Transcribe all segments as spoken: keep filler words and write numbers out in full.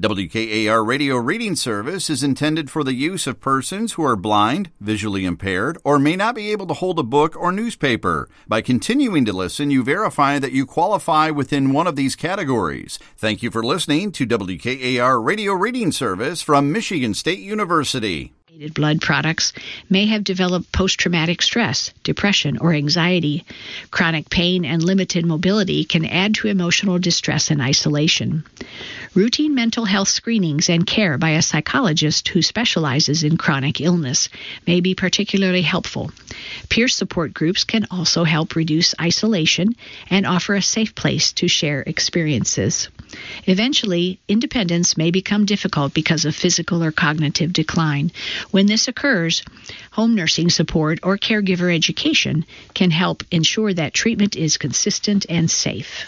W K A R Radio Reading Service is intended for the use of persons who are blind, visually impaired, or may not be able to hold a book or newspaper. By continuing to listen, you verify that you qualify within one of these categories. Thank you for listening to W K A R Radio Reading Service from Michigan State University. Blood products may have developed post-traumatic stress, depression, or anxiety. Chronic pain and limited mobility can add to emotional distress and isolation. Routine mental health screenings and care by a psychologist who specializes in chronic illness may be particularly helpful. Peer support groups can also help reduce isolation and offer a safe place to share experiences. Eventually, independence may become difficult because of physical or cognitive decline. When this occurs, home nursing support or caregiver education can help ensure that treatment is consistent and safe.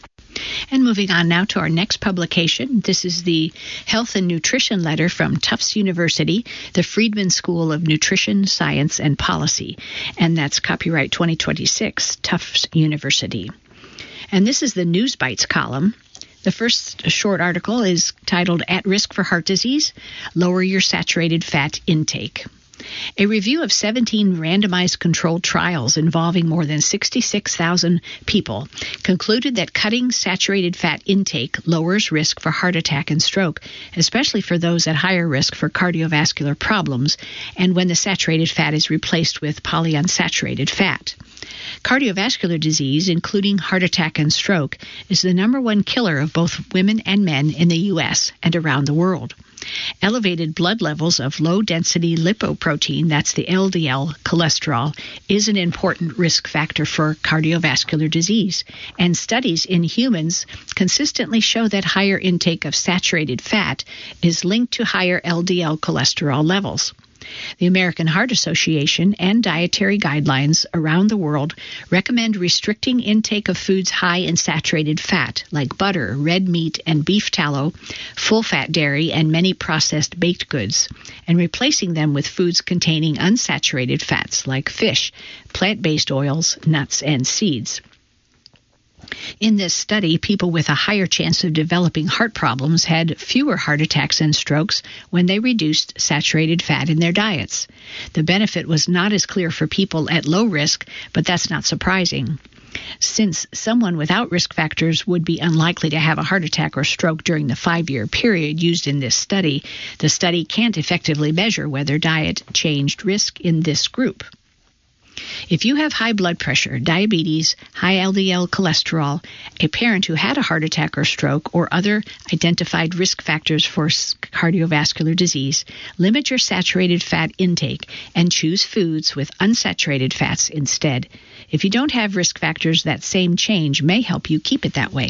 And moving on now to our next publication. This is the Health and Nutrition Letter from Tufts University, the Friedman School of Nutrition, Science, and Policy. And that's copyright twenty twenty-six, Tufts University. And this is the News Bites column. The first short article is titled, At Risk for Heart Disease, Lower Your Saturated Fat Intake. A review of seventeen randomized controlled trials involving more than sixty-six thousand people concluded that cutting saturated fat intake lowers risk for heart attack and stroke, especially for those at higher risk for cardiovascular problems and when the saturated fat is replaced with polyunsaturated fat. Cardiovascular disease, including heart attack and stroke, is the number one killer of both women and men in the U S and around the world. Elevated blood levels of low-density lipoprotein, that's the L D L cholesterol, is an important risk factor for cardiovascular disease, and studies in humans consistently show that higher intake of saturated fat is linked to higher L D L cholesterol levels. The American Heart Association and dietary guidelines around the world recommend restricting intake of foods high in saturated fat, like butter, red meat, and beef tallow, full-fat dairy, and many processed baked goods, and replacing them with foods containing unsaturated fats, like fish, plant-based oils, nuts, and seeds. In this study, people with a higher chance of developing heart problems had fewer heart attacks and strokes when they reduced saturated fat in their diets. The benefit was not as clear for people at low risk, but that's not surprising. Since someone without risk factors would be unlikely to have a heart attack or stroke during the five-year period used in this study, the study can't effectively measure whether diet changed risk in this group. If you have high blood pressure, diabetes, high L D L cholesterol, a parent who had a heart attack or stroke, or other identified risk factors for cardiovascular disease, limit your saturated fat intake and choose foods with unsaturated fats instead. If you don't have risk factors, that same change may help you keep it that way.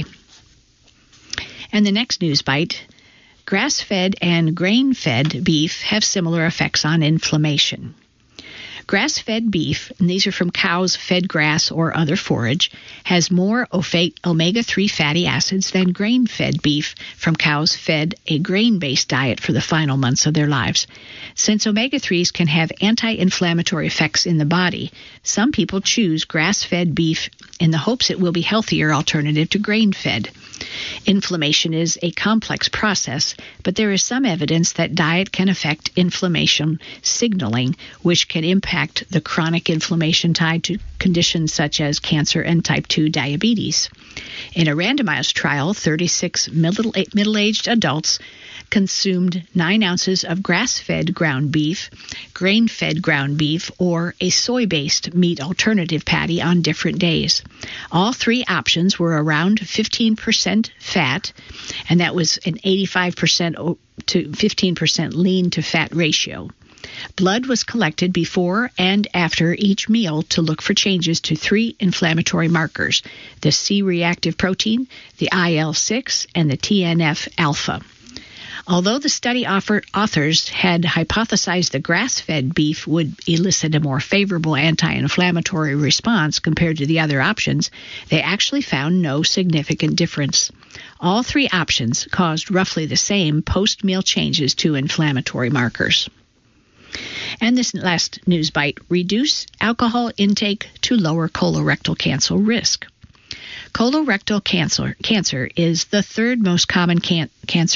And the next news bite, grass-fed and grain-fed beef have similar effects on inflammation. Grass-fed beef, and these are from cows fed grass or other forage, has more omega three fatty acids than grain-fed beef from cows fed a grain-based diet for the final months of their lives. Since omega threes can have anti-inflammatory effects in the body, some people choose grass-fed beef in the hopes it will be a healthier alternative to grain-fed. Inflammation is a complex process, but there is some evidence that diet can affect inflammation signaling, which can impact the chronic inflammation tied to conditions such as cancer and type two diabetes. In a randomized trial, thirty-six middle, middle-aged adults consumed nine ounces of grass-fed ground beef, grain-fed ground beef, or a soy-based meat alternative patty on different days. All three options were around fifteen percent fat, and that was an eighty-five percent to fifteen percent lean to fat ratio. Blood was collected before and after each meal to look for changes to three inflammatory markers, the C-reactive protein, the I L six, and the T N F alpha. Although the study offer, authors had hypothesized the grass-fed beef would elicit a more favorable anti-inflammatory response compared to the other options, they actually found no significant difference. All three options caused roughly the same post-meal changes to inflammatory markers. And this last news bite, reduce alcohol intake to lower colorectal cancer risk. Colorectal cancer, cancer is the third most common can- cancer